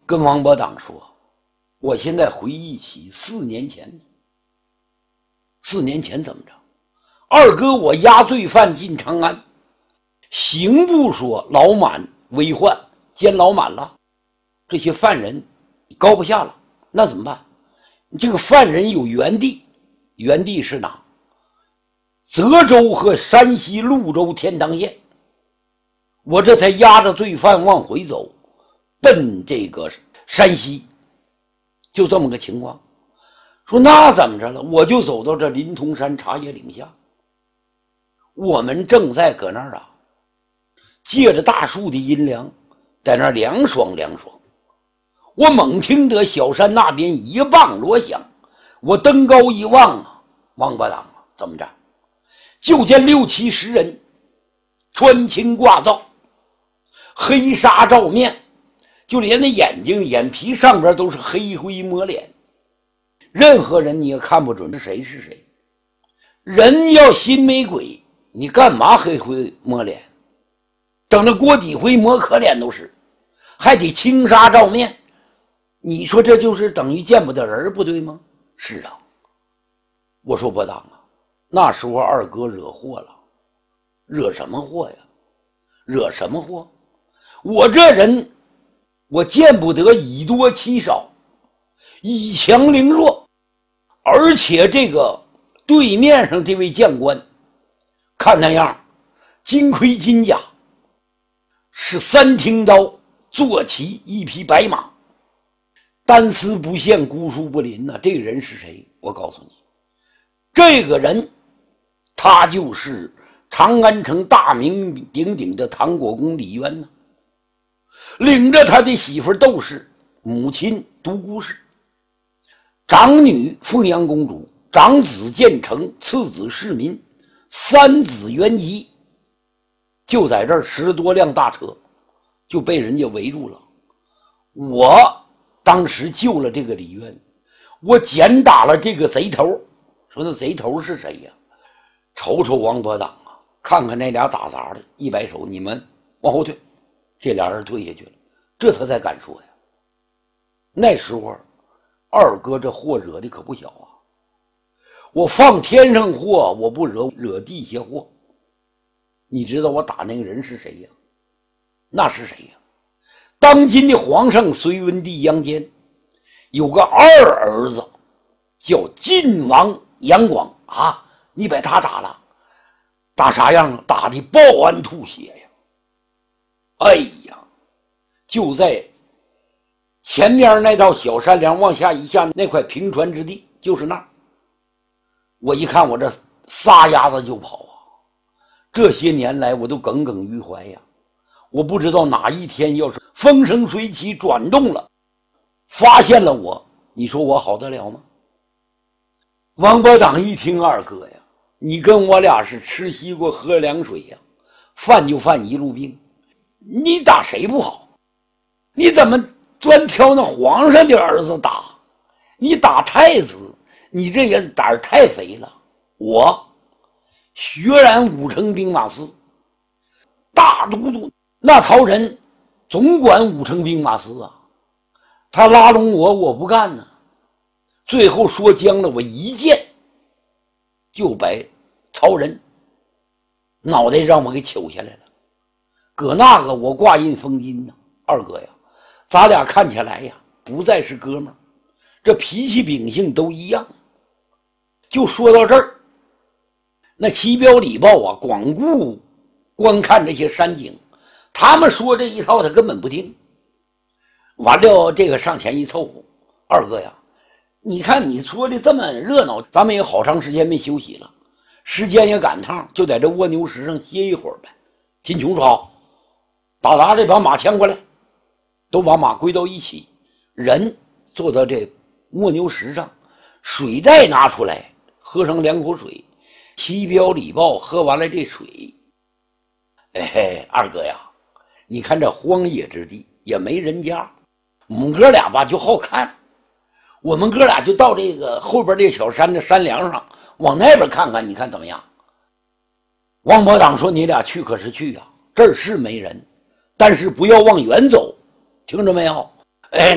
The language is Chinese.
跟王伯党说，我现在回忆起4年前，4年前怎么着？二哥我押罪犯进长安，刑部说老满为患，监老满了，这些犯人高不下了，那怎么办？这个犯人有原地，原地是哪？泽州和山西潞州天堂县。我这才押着罪犯往回走，奔这个山西，就这么个情况。说那怎么着了？我就走到这临潼山茶叶岭下，我们正在搁那儿啊，借着大树的阴凉，在那儿凉爽凉爽。我猛听得小山那边一棒锣响，我登高一望啊，王八党啊，怎么着？就见6、7、10人穿青挂罩，黑纱罩面，就连那眼睛眼皮上边都是黑灰抹脸，任何人你也看不准是谁是谁。人要心没鬼，你干嘛黑灰抹脸？整的锅底灰抹可脸都是，还得青纱罩面，你说这就是等于见不得人，不对吗？是啊，我说不当啊，那时候二哥惹祸了。惹什么祸呀？惹什么祸？我这人，我见不得以多欺少，以强凌弱，而且这个对面上这位将官，看那样，金盔金甲，是3挺刀，坐骑1匹白马，单丝不线，孤树不林呐。这个人是谁？我告诉你，这个人，他就是长安城大名鼎鼎的唐国公李渊呢，领着他的媳妇窦氏，母亲独孤氏，长女凤阳公主，长子建成，次子世民，3子元吉，就在这儿10多辆大车就被人家围住了。我当时救了这个李渊，我简打了这个贼头。说那贼头是谁呀？瞅瞅王伯党啊，看看那俩打杂的，一摆手，你们往后退。这俩人退下去了，这他才敢说呀。那时候二哥这祸惹的可不小啊，我放天上祸，我不惹地下祸。你知道我打那个人是谁呀？那是谁呀？当今的皇上隋文帝杨坚有个2儿子叫晋王杨广啊，你把他打了，打啥样？打的抱鞍吐血呀！哎呀，就在前面那道小山梁往下一下那块平川之地，就是那儿。我一看，我这撒丫子就跑啊！这些年来我都耿耿于怀呀。我不知道哪一天要是风生水起转动了，发现了我，你说我好得了吗？王伯党一听，二哥呀，你跟我俩是吃西瓜喝凉水呀，犯就犯一路病。你打谁不好？你怎么专挑那皇上的儿子打？你打太子，你这也胆儿太肥了。我血染5城兵马司，大都督那曹仁总管5城兵马司啊，他拉拢我，我不干呢。最后说僵了，我一剑就把曹仁脑袋让我给糗下来了。搁那个我挂印封金呢，二哥呀，咱俩看起来呀不再是哥们儿，这脾气秉性都一样。就说到这儿，那齐彪礼豹啊，光顾观看这些山景，他们说这一套他根本不听。完了，这个上前一凑合，二哥呀，你看你说的这么热闹，咱们也好长时间没休息了，时间也赶趟，就在这蜗牛石上歇一会儿呗。金琼说好，打杂的把马牵过来，都把马归到一起，人坐到这蜗牛石上，水袋拿出来，喝上2口水。齐彪礼豹喝完了这水，哎，二哥呀，你看这荒野之地也没人家，我们哥俩吧就好看，我们哥俩就到这个后边这小山的山梁上，往那边看看，你看怎么样？王伯党说：“你俩去可是去呀，这儿是没人，但是不要往远走，听着没有？哎，